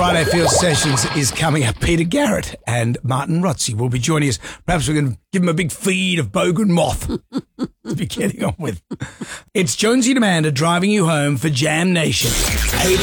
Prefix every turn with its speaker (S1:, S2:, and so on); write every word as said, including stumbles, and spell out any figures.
S1: Friday Field Sessions is coming up. Peter Garrett and Martin Rotzi will be joining us. Perhaps we can give them a big feed of Bogan Moth to be getting on with. It's Jonesy and Amanda driving you home for Jam Nation. eighty